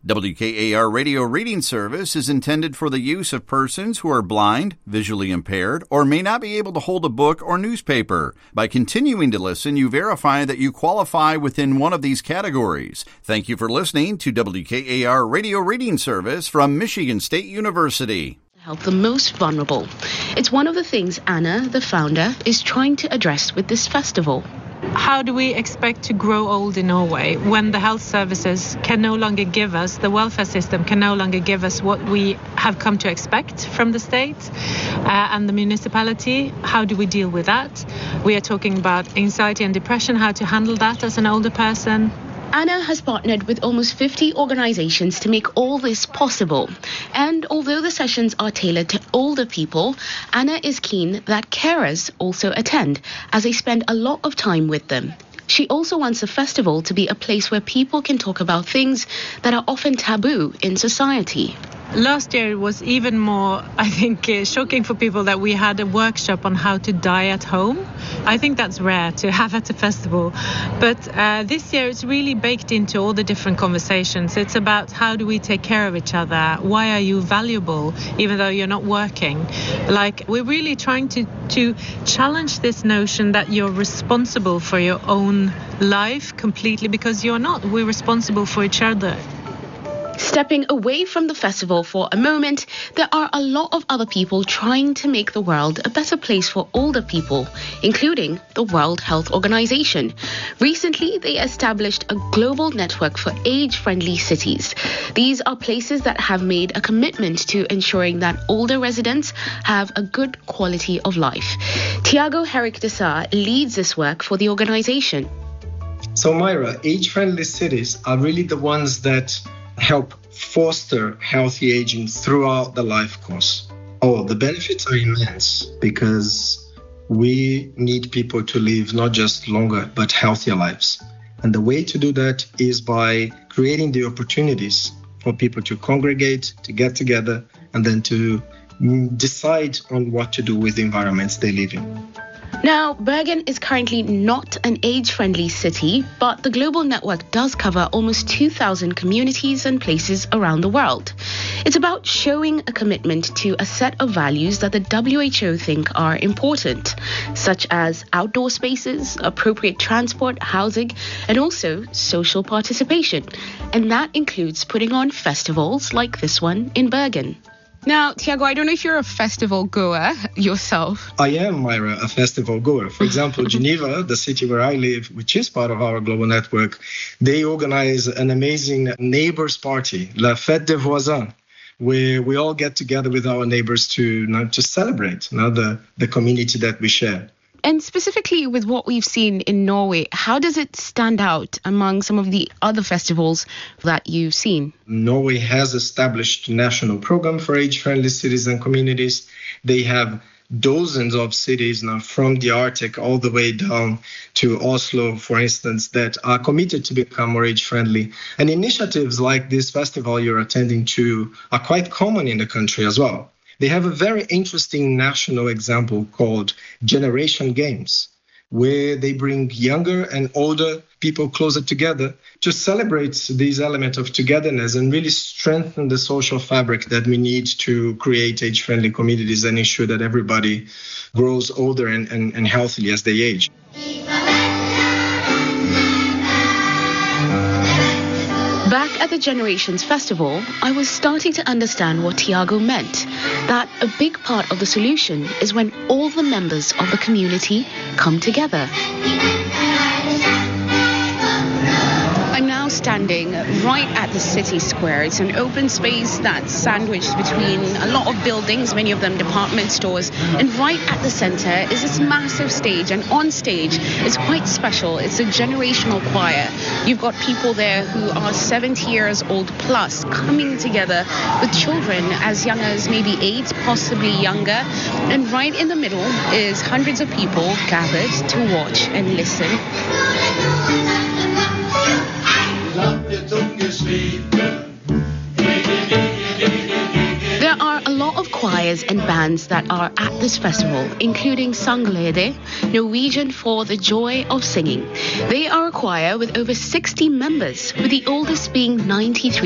WKAR Radio Reading Service is intended for the use of persons who are blind, visually impaired, or may not be able to hold a book or newspaper. By continuing to listen, you verify that you qualify within one of these categories. Thank you for listening to WKAR Radio Reading Service from Michigan State University. Help the most vulnerable. It's one of the things Anna, the founder, is trying to address with this festival. How do we expect to grow old in Norway when the health services can no longer give us, the welfare system can no longer give us what we have come to expect from the state and the municipality? How do we deal with that? We are talking about anxiety and depression, how to handle that as an older person. Anna has partnered with almost 50 organizations to make all this possible. And although the sessions are tailored to older people, Anna is keen that carers also attend, as they spend a lot of time with them. She also wants the festival to be a place where people can talk about things that are often taboo in society. Last year it was even more, I think, shocking for people that we had a workshop on how to die at home. I think that's rare to have at a festival. But this year it's really baked into all the different conversations. It's about how do we take care of each other? Why are you valuable even though you're not working? Like, we're really trying to challenge this notion that you're responsible for your own life completely, because you're not. We're responsible for each other. Stepping away from the festival for a moment, there are a lot of other people trying to make the world a better place for older people, including the World Health Organization. Recently, they established a global network for age-friendly cities. These are places that have made a commitment to ensuring that older residents have a good quality of life. Tiago Herrick de Sa leads this work for the organization. So, Myra, age-friendly cities are really the ones that help foster healthy aging throughout the life course. The benefits are immense because we need people to live not just longer, but healthier lives. And the way to do that is by creating the opportunities for people to congregate, to get together, and then to decide on what to do with the environments they live in. Now, Bergen is currently not an age-friendly city, but the global network does cover almost 2,000 communities and places around the world. It's about showing a commitment to a set of values that the WHO think are important, such as outdoor spaces, appropriate transport, housing, and also social participation. And that includes putting on festivals like this one in Bergen. Now, Tiago, I don't know if you're a festival goer yourself. I am, Myra, a festival goer. For example, Geneva, the city where I live, which is part of our global network, they organize an amazing neighbors party, La Fête des Voisins, where we all get together with our neighbors to celebrate the community that we share. And specifically with what we've seen in Norway, how does it stand out among some of the other festivals that you've seen? Norway has established a national program for age-friendly cities and communities. They have dozens of cities now, from the Arctic all the way down to Oslo, for instance, that are committed to become more age-friendly. And initiatives like this festival you're attending to are quite common in the country as well. They have a very interesting national example called Generation Games, where they bring younger and older people closer together to celebrate these elements of togetherness and really strengthen the social fabric that we need to create age-friendly communities and ensure that everybody grows older and healthily as they age. Back at the Generations Festival, I was starting to understand what Tiago meant, that a big part of the solution is when all the members of the community come together. I'm now standing right at the city square. It's an open space that's sandwiched between a lot of buildings, many of them department stores. And right at the center is this massive stage. And on stage, it's quite special. It's a generational choir. You've got people there who are 70 years old plus coming together with children as young as maybe 8, possibly younger. And right in the middle is hundreds of people gathered to watch and listen. There are a lot of choirs and bands that are at this festival, including Sanglede, Norwegian for the joy of singing. They are a choir with over 60 members, with the oldest being 93